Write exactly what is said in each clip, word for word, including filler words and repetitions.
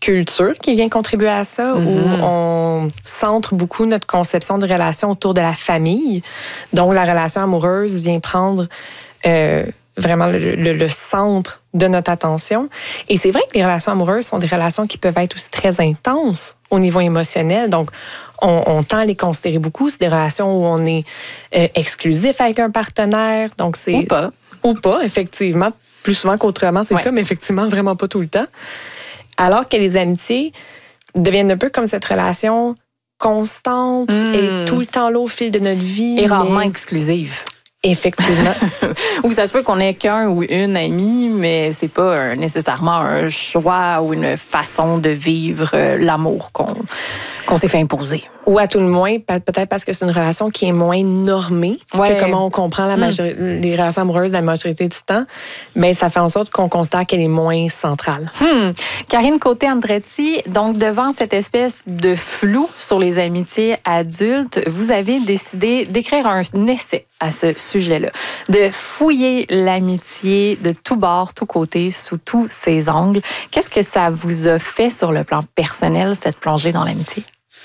culture qui vient contribuer à ça, mm-hmm. où on centre beaucoup notre conception de relation autour de la famille. Donc, la relation amoureuse vient prendre euh, vraiment le, le, le centre de notre attention. Et c'est vrai que les relations amoureuses sont des relations qui peuvent être aussi très intenses au niveau émotionnel. Donc, on, on tend à les considérer beaucoup. C'est des relations où on est euh, exclusif avec un partenaire. Donc, c'est, ou pas. Ou pas, effectivement. Plus souvent qu'autrement, c'est ouais. comme effectivement vraiment pas tout le temps. Alors que les amitiés deviennent un peu comme cette relation constante mmh. et tout le temps là au fil de notre vie. Et rarement mais... exclusive. Effectivement. Ou ça se peut qu'on ait qu'un ou une amie, mais c'est pas un, nécessairement un choix ou une façon de vivre euh, l'amour qu'on, qu'on s'est fait imposer. Ou à tout le moins, peut-être parce que c'est une relation qui est moins normée ouais. que comment on comprend la majori- mm. les relations amoureuses la majorité du temps, mais ça fait en sorte qu'on constate qu'elle est moins centrale. Hmm. Karine Côté-Andretti, donc devant cette espèce de flou sur les amitiés adultes, vous avez décidé d'écrire un essai à ce sujet-là, de fouiller l'amitié de tous bords, tous côtés, sous tous ses angles. Qu'est-ce que ça vous a fait sur le plan personnel, cette plongée dans l'amitié?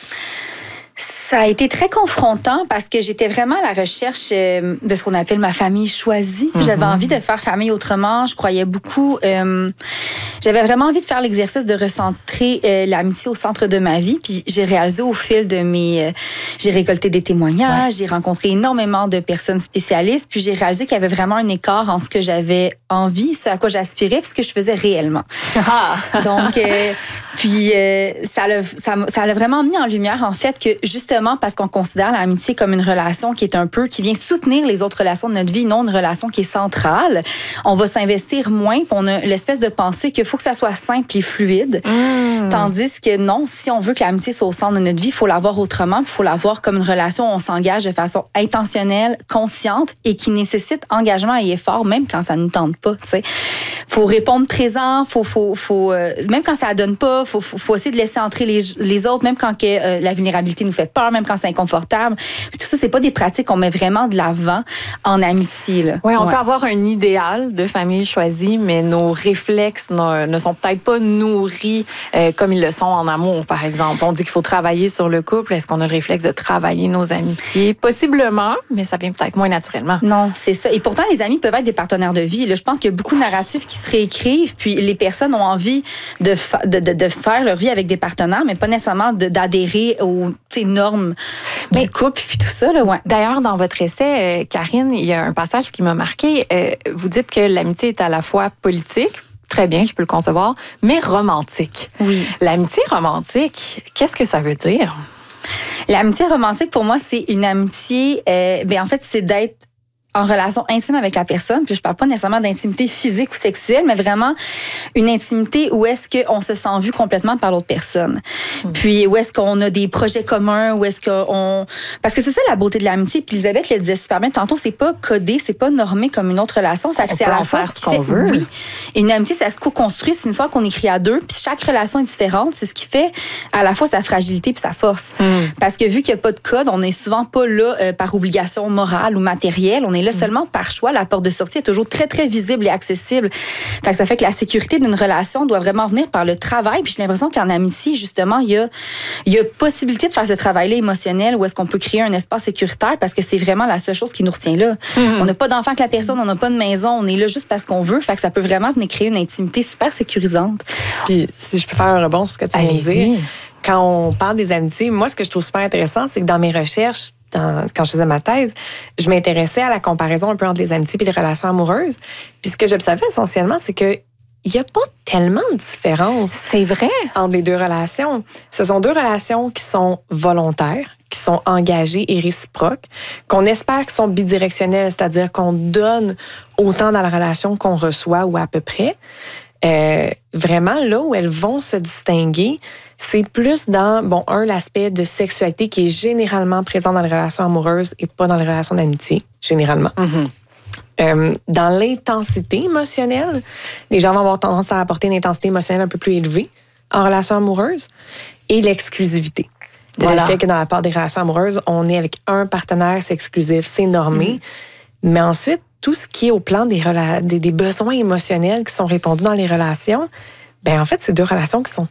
Ça a été très confrontant parce que j'étais vraiment à la recherche de ce qu'on appelle ma famille choisie. Mm-hmm. J'avais envie de faire famille autrement. Je croyais beaucoup. Euh, j'avais vraiment envie de faire l'exercice de recentrer euh, l'amitié au centre de ma vie. Puis j'ai réalisé au fil de mes... Euh, j'ai récolté des témoignages, ouais. j'ai rencontré énormément de personnes spécialistes. Puis j'ai réalisé qu'il y avait vraiment un écart entre ce que j'avais envie, ce à quoi j'aspirais, puis ce que je faisais réellement. Ah. Donc, euh, puis euh, ça l'a, ça, ça l'a vraiment mis en lumière, en fait, que justement, parce qu'on considère l'amitié comme une relation qui est un peu, qui vient soutenir les autres relations de notre vie, non une relation qui est centrale. On va s'investir moins, puis on a l'espèce de pensée qu'il faut que ça soit simple et fluide. Mmh. Tandis que non, si on veut que l'amitié soit au centre de notre vie, il faut la voir autrement, il faut la voir comme une relation où on s'engage de façon intentionnelle, consciente et qui nécessite engagement et effort, même quand ça ne nous tente pas. Il faut répondre présent, faut, faut, faut, euh, même quand ça ne donne pas, il faut, faut, faut essayer de laisser entrer les, les autres, même quand que, euh, la vulnérabilité nous fait peur, même quand c'est inconfortable. Puis tout ça, c'est pas des pratiques qu'on met vraiment de l'avant en amitié. Là. Oui, on ouais. peut avoir un idéal de famille choisie, mais nos réflexes ne, ne sont peut-être pas nourris euh, comme ils le sont en amour, par exemple. On dit qu'il faut travailler sur le couple. Est-ce qu'on a le réflexe de travailler nos amitiés? Possiblement, mais ça vient peut-être moins naturellement. Non, c'est ça. Et pourtant, les amis peuvent être des partenaires de vie. Là, je pense qu'il y a beaucoup de narratifs qui se réécrivent, puis les personnes ont envie de, fa- de, de, de faire leur vie avec des partenaires, mais pas nécessairement de, d'adhérer aux normes du couple, puis tout ça. Là, ouais. D'ailleurs, dans votre essai, euh, Karine, il y a un passage qui m'a marqué. Euh, vous dites que l'amitié est à la fois politique, très bien, je peux le concevoir, mais romantique. Oui. L'amitié romantique, qu'est-ce que ça veut dire? L'amitié romantique, pour moi, c'est une amitié... Euh, ben, en fait, c'est d'être en relation intime avec la personne. Puis je parle pas nécessairement d'intimité physique ou sexuelle, mais vraiment une intimité où est-ce qu'on se sent vu complètement par l'autre personne. Mmh. Puis où est-ce qu'on a des projets communs, où est-ce qu'on... Parce que c'est ça la beauté de l'amitié. Puis Elisabeth le disait super bien tantôt, c'est pas codé, c'est pas normé comme une autre relation. Fait que on c'est peut à la en fois faire ce ce qu'on fait, veut. Oui. Et une amitié, ça se co-construit. C'est une histoire qu'on écrit à deux. Puis chaque relation est différente. C'est ce qui fait à la fois sa fragilité puis sa force. Mmh. Parce que vu qu'il n'y a pas de code, on n'est souvent pas là euh, par obligation morale ou matérielle. On est là seulement par choix. La porte de sortie est toujours très, très visible et accessible. Fait que ça fait que la sécurité d'une relation doit vraiment venir par le travail. Puis j'ai l'impression qu'en amitié, justement, il y a, il y a possibilité de faire ce travail-là émotionnel où est-ce qu'on peut créer un espace sécuritaire parce que c'est vraiment la seule chose qui nous retient là. Mm-hmm. On n'a pas d'enfant avec la personne, on n'a pas de maison, on est là juste parce qu'on veut. Fait que ça peut vraiment venir créer une intimité super sécurisante. Puis si je peux faire un rebond sur ce que tu viens de dire, quand on parle des amitiés, moi, ce que je trouve super intéressant, c'est que dans mes recherches, Dans, quand je faisais ma thèse, je m'intéressais à la comparaison un peu entre les amitiés et les relations amoureuses. Puis ce que j'observais essentiellement, c'est que il n'y a pas tellement de différence. C'est vrai. Entre les deux relations. Ce sont deux relations qui sont volontaires, qui sont engagées et réciproques, qu'on espère qui sont bidirectionnelles, c'est-à-dire qu'on donne autant dans la relation qu'on reçoit ou à peu près. Euh, vraiment, là où elles vont se distinguer, c'est plus dans, bon, un, l'aspect de sexualité qui est généralement présent dans les relations amoureuses et pas dans les relations d'amitié, généralement. Mm-hmm. Euh, dans l'intensité émotionnelle, les gens vont avoir tendance à apporter une intensité émotionnelle un peu plus élevée en relation amoureuse et l'exclusivité. Voilà. Le fait que dans la part des relations amoureuses, on est avec un partenaire, c'est exclusif, c'est normé. Mm-hmm. Mais ensuite, tout ce qui est au plan des, rela- des, des besoins émotionnels qui sont répondus dans les relations, ben en fait, c'est deux relations qui sont